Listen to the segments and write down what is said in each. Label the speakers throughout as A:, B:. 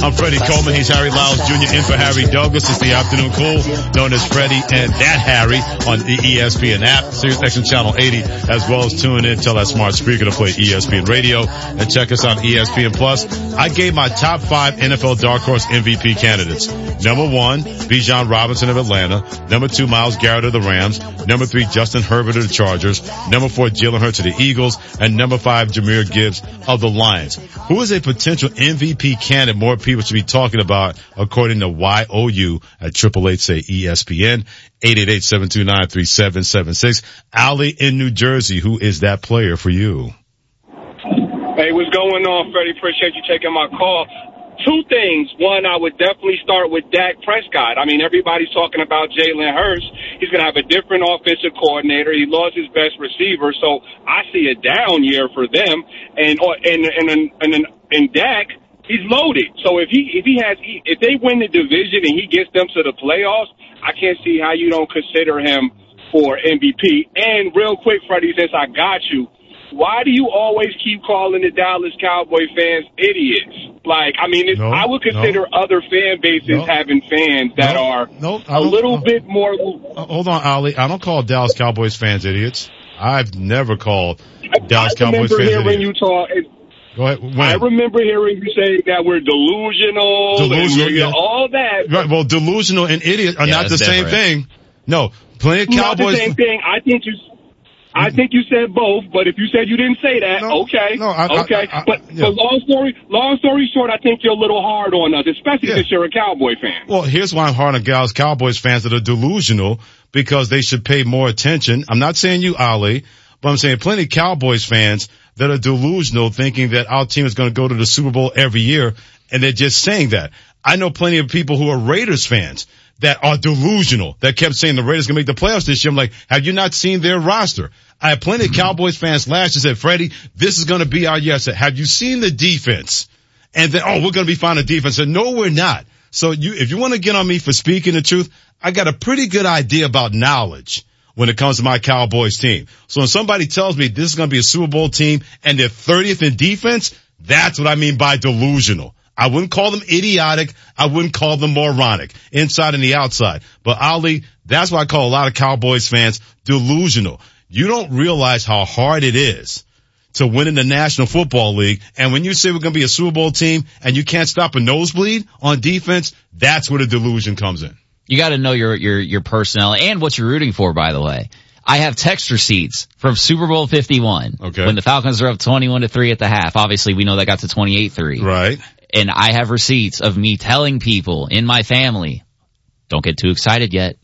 A: I'm Freddie Coleman. He's Harry Lyles Jr. in for Harry Douglas. It's the afternoon cool, known as Freddie and that Harry on the ESPN app, SiriusXM Channel 80, as well as tune in, tell that smart speaker to play ESPN Radio, and check us on ESPN Plus. I gave my top 5 NFL Dark Horse MVP candidates. Number 1, Bijan Robinson of Atlanta. Number 2, Myles Garrett of the Rams. Number 3, Justin Herbert of the Chargers. Number 4, Jalen Hurts of the Eagles. And number 5, Jahmyr Gibbs of the Lions. Who is a potential MVP candidate more people should be talking about according to YOU at 888-SAY-ESPN, 888-729-3776. Ali in New Jersey, who is that player for you?
B: Hey, what's going on, Freddie? Appreciate you taking my call. 2 things. One, I would definitely start with Dak Prescott. I mean, everybody's talking about Jalen Hurts. He's going to have a different offensive coordinator. He lost his best receiver, so I see a down year for them. And Dak, he's loaded. So if they win the division and he gets them to the playoffs, I can't see how you don't consider him for MVP. And real quick, Freddie, since I got you, why do you always keep calling the Dallas Cowboy fans idiots? Like, I mean, I would consider other fan bases having fans that are a little bit more.
A: Hold on, Ali. I don't call Dallas Cowboys fans idiots. I've never called Dallas Cowboys fans idiots.
B: When you talk.
A: Go ahead. When?
B: I remember hearing you say that we're delusional, all that.
A: Right. Well, delusional and idiot are not the same thing. No, plenty of Cowboys.
B: Not the same thing. I think you said both, but if you said you didn't say that, okay. But long story short, I think you're a little hard on us, especially since you're a Cowboy fan.
A: Well, here's why I'm hard on Dallas Cowboys fans that are delusional, because they should pay more attention. I'm not saying you, Ali, but I'm saying plenty of Cowboys fans that are delusional, thinking that our team is going to go to the Super Bowl every year, and they're just saying that. I know plenty of people who are Raiders fans that are delusional, that kept saying the Raiders going to make the playoffs this year. I'm like, have you not seen their roster? I had plenty of Cowboys fans last year said, Freddie, this is going to be our year. I said, have you seen the defense? And then, we're going to be fine on defense. I said, no, we're not. So if you want to get on me for speaking the truth, I got a pretty good idea about knowledge when it comes to my Cowboys team. So when somebody tells me this is going to be a Super Bowl team and they're 30th in defense, that's what I mean by delusional. I wouldn't call them idiotic. I wouldn't call them moronic, inside and the outside. But Ali, that's why I call a lot of Cowboys fans delusional. You don't realize how hard it is to win in the National Football League. And when you say we're going to be a Super Bowl team and you can't stop a nosebleed on defense, that's where the delusion comes in.
C: You got to know your personnel and what you're rooting for, by the way. I have text receipts from Super Bowl 51.
A: Okay.
C: When the Falcons are up 21-3 at the half. Obviously, we know that got to 28-3.
A: Right.
C: And I have receipts of me telling people in my family, don't get too excited yet.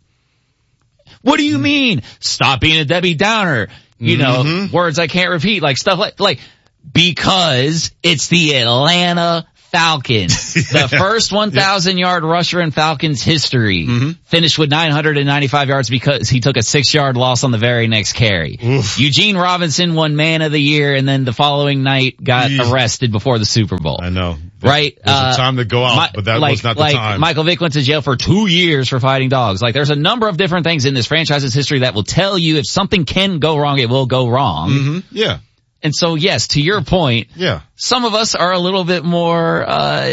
C: What do you mean? Stop being a Debbie Downer. You know, words I can't repeat, like stuff like, because it's the Atlanta Falcons. The first 1,000-yard rusher in Falcons history finished with 995 yards because he took a 6-yard loss on the very next carry.
A: Oof.
C: Eugene Robinson won Man of the Year and then the following night got arrested before the Super Bowl.
A: I know.
C: Right?
A: There's a time to go out, but that was not the time.
C: Michael Vick went to jail for 2 years for fighting dogs. Like, there's a number of different things in this franchise's history that will tell you if something can go wrong, it will go wrong.
A: Yeah.
C: And so, yes, to your point, some of us are a little bit more,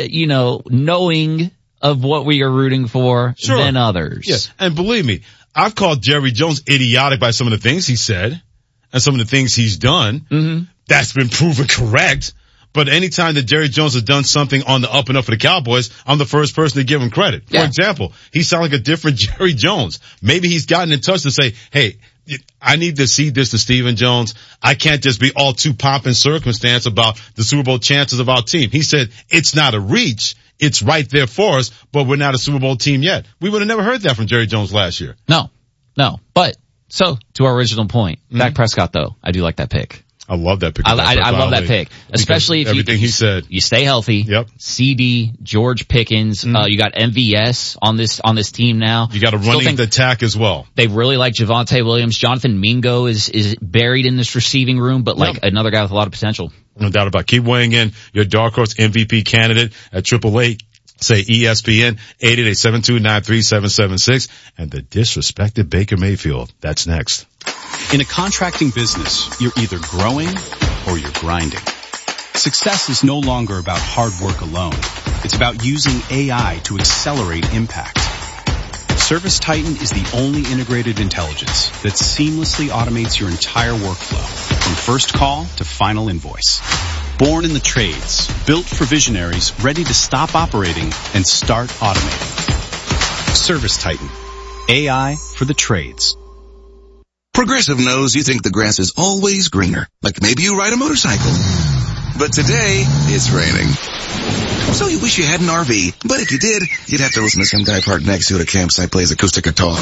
C: knowing of what we are rooting for than others.
A: Yes. And believe me, I've called Jerry Jones idiotic by some of the things he said and some of the things he's done. That's been proven correct. But anytime that Jerry Jones has done something on the up and up for the Cowboys, I'm the first person to give him credit. For example, he sounds like a different Jerry Jones. Maybe he's gotten in touch to say, hey, I need to see this to Stephen Jones. I can't just be all too pomp and circumstance about the Super Bowl chances of our team. He said, it's not a reach. It's right there for us, but we're not a Super Bowl team yet. We would have never heard that from Jerry Jones last year.
C: No. But, so, to our original point, Dak Prescott, though, I do like that pick.
A: I love that pick.
C: I love that pick, especially if
A: everything he said.
C: You stay healthy.
A: Yep.
C: CD, George Pickens. You got MVS on this team now.
A: You got a running attack as well.
C: They really like Javonte Williams. Jonathan Mingo is buried in this receiving room, but like another guy with a lot of potential.
A: No doubt about it. Keep weighing in your Dark Horse MVP candidate at 888. Say ESPN, 888-729-3776, and the disrespected Baker Mayfield. That's next.
D: In a contracting business, you're either growing or you're grinding. Success is no longer about hard work alone. It's about using AI to accelerate impact. ServiceTitan is the only integrated intelligence that seamlessly automates your entire workflow, from first call to final invoice. Born in the trades, built for visionaries ready to stop operating and start automating. ServiceTitan. AI for the trades.
E: Progressive knows you think the grass is always greener, like maybe you ride a motorcycle. But today, it's raining. So you wish you had an RV, but if you did, you'd have to listen to some guy parked next to you at a campsite plays acoustic guitar.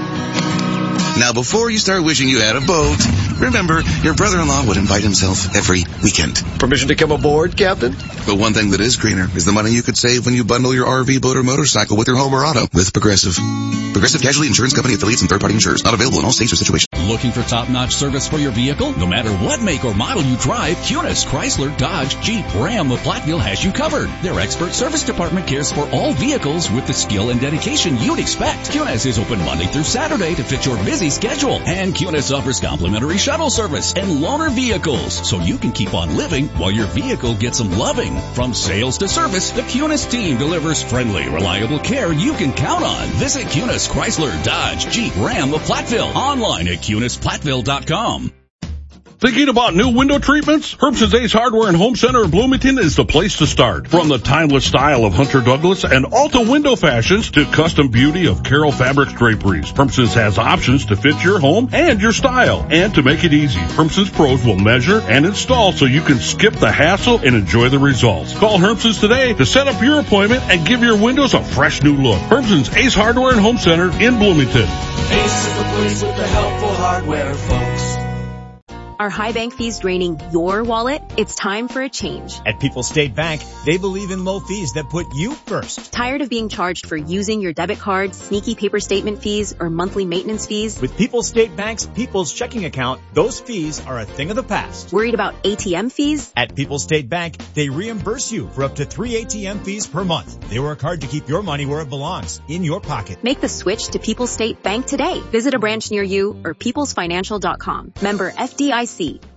E: Now, before you start wishing you had a boat, remember, your brother-in-law would invite himself every weekend.
F: Permission to come aboard, Captain?
E: But one thing that is greener is the money you could save when you bundle your RV, boat, or motorcycle with your home or auto with Progressive. Progressive Casualty Insurance Company affiliates and third-party insurers. Not available in all states or situations.
G: Looking for top-notch service for your vehicle? No matter what make or model you drive, Cunis, Chrysler, Dodge, Jeep, Ram of Platteville has you covered. Their expert service department cares for all vehicles with the skill and dedication you'd expect. Cunis is open Monday through Saturday to fit your busy schedule. And Cunis offers complimentary shuttle service and loaner vehicles, so you can keep on living while your vehicle gets some loving. From sales to service, the Cunis team delivers friendly, reliable care you can count on. Visit Cunis, Chrysler, Dodge, Jeep, Ram of Platteville. Online at CunisPlatteville.com.
H: Thinking about new window treatments? Herbson's Ace Hardware and Home Center in Bloomington is the place to start. From the timeless style of Hunter Douglas and Alta window fashions to custom beauty of Carroll Fabrics draperies, Herbson's has options to fit your home and your style. And to make it easy, Herbson's pros will measure and install so you can skip the hassle and enjoy the results. Call Herbson's today to set up your appointment and give your windows a fresh new look. Herbson's Ace Hardware and Home Center in Bloomington.
I: Ace is the place with the helpful hardware, folks.
J: Are high bank fees draining your wallet? It's time for a change.
K: At People's State Bank, they believe in low fees that put you first.
J: Tired of being charged for using your debit card, sneaky paper statement fees, or monthly maintenance fees?
K: With People's State Bank's People's Checking Account, those fees are a thing of the past.
J: Worried about ATM fees?
K: At People's State Bank, they reimburse you for up to 3 ATM fees per month. They work hard to keep your money where it belongs, in your pocket.
J: Make the switch to People's State Bank today. Visit a branch near you or peoplesfinancial.com. Member FDIC.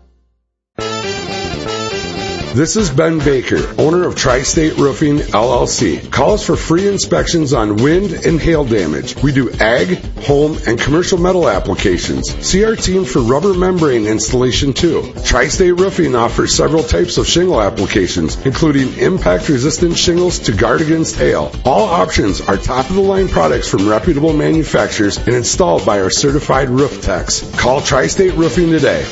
L: This is Ben Baker, owner of Tri-State Roofing, LLC. Call us for free inspections on wind and hail damage. We do ag, home, and commercial metal applications. See our team for rubber membrane installation too. Tri-State Roofing offers several types of shingle applications, including impact-resistant shingles to guard against hail. All options are top-of-the-line products from reputable manufacturers and installed by our certified roof techs. Call Tri-State Roofing today.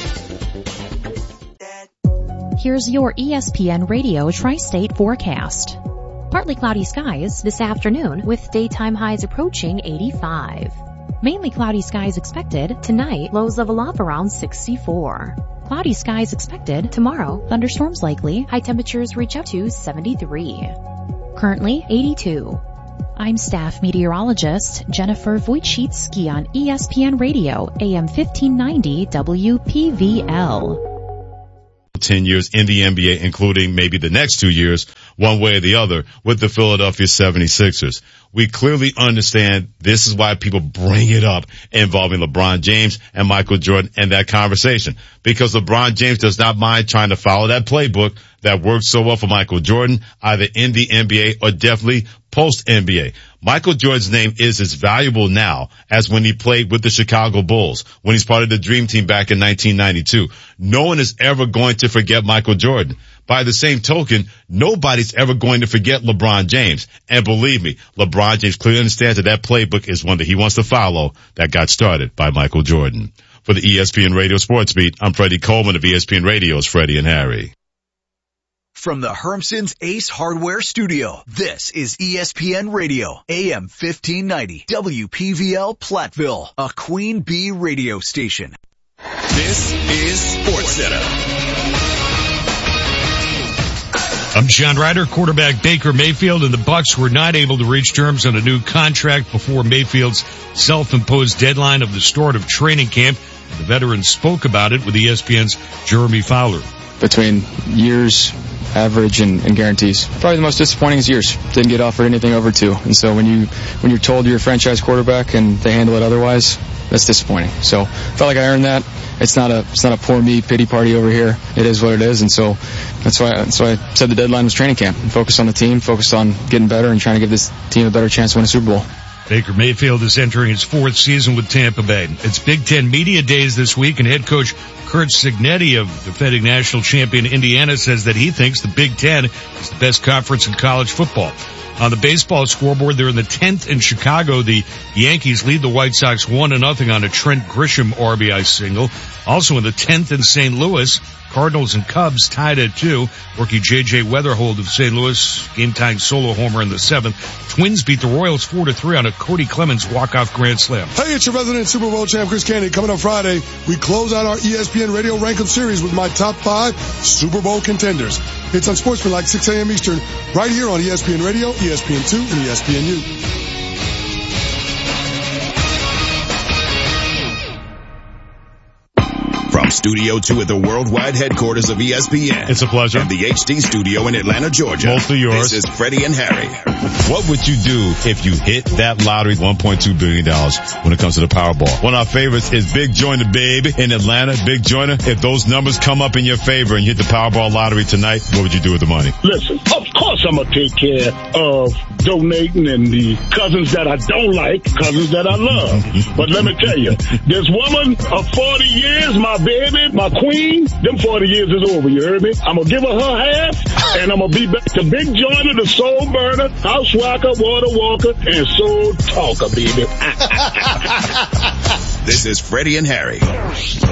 M: Here's your ESPN Radio Tri-State forecast. Partly cloudy skies this afternoon with daytime highs approaching 85. Mainly cloudy skies expected tonight, lows level off around 64. Cloudy skies expected tomorrow, thunderstorms likely, high temperatures reach up to 73. Currently 82. I'm staff meteorologist Jennifer Wojcicki on ESPN Radio, AM 1590 WPVL.
A: 10 years in the NBA, including maybe the next 2 years, one way or the other, with the Philadelphia 76ers. We clearly understand this is why people bring it up involving LeBron James and Michael Jordan and that conversation. Because LeBron James does not mind trying to follow that playbook that worked so well for Michael Jordan, either in the NBA or definitely post-NBA. Michael Jordan's name is as valuable now as when he played with the Chicago Bulls, when he's part of the Dream Team back in 1992. No one is ever going to forget Michael Jordan. By the same token, nobody's ever going to forget LeBron James. And believe me, LeBron James clearly understands that playbook is one that he wants to follow that got started by Michael Jordan. For the ESPN Radio Sports Beat, I'm Freddie Coleman of ESPN Radio's Freddie and Harry.
N: From the Hermson's Ace Hardware Studio, this is ESPN Radio, AM 1590, WPVL Platteville, a Queen Bee radio station.
O: This is SportsCenter.
P: I'm John Ryder. Quarterback Baker Mayfield and the Bucs were not able to reach terms on a new contract before Mayfield's self-imposed deadline of the start of training camp. The veteran spoke about it with ESPN's Jeremy Fowler.
Q: Between years, average, and guarantees, probably the most disappointing is years. Didn't get offered anything over 2. And so when you're told you're a franchise quarterback and they handle it otherwise, that's disappointing. So felt like I earned that. It's not a poor me pity party over here. It is what it is, and so that's why I said the deadline was training camp. Focus on the team, focus on getting better, and trying to give this team a better chance to win a Super Bowl.
P: Baker Mayfield is entering his 4th season with Tampa Bay. It's Big Ten Media Days this week, and head coach Curt Cignetti of defending national champion Indiana says that he thinks the Big Ten is the best conference in college football. On the baseball scoreboard, they're in the 10th in Chicago. The Yankees lead the White Sox 1-0 on a Trent Grisham RBI single. Also in the 10th in St. Louis, Cardinals and Cubs tied at 2. Rookie J.J. Weatherhold of St. Louis, game-tying solo homer in the 7th. Twins beat the Royals 4-3 on a Cody Clemens walk-off grand slam.
R: Hey, it's your resident Super Bowl champ, Chris Candy. Coming up Friday, we close out our ESPN Radio Rank-Em series with my top 5 Super Bowl contenders. It's on Sportsmanlike 6 a.m. Eastern, right here on ESPN Radio, ESPN2, and ESPNU.
O: From Studio 2 at the worldwide headquarters of ESPN.
A: It's a pleasure.
O: And the HD studio in Atlanta, Georgia.
A: Mostly yours.
O: This is Freddie and Harry.
A: What would you do if you hit that lottery, $1.2 billion, when it comes to the Powerball? One of our favorites is Big Joiner, baby, in Atlanta. Big Joiner, if those numbers come up in your favor and you hit the Powerball lottery tonight, what would you do with the money?
S: Listen, of course I'm going to take care of donating and the cousins that I don't like, cousins that I love. But let me tell you, this woman of 40 years, my baby, my queen, them 40 years is over, you heard me? I'm going to give her half, and I'm going to be back to Big Joiner, the soul burner, house rocker, water walker, and soul talker, baby.
O: This is Freddie and Harry.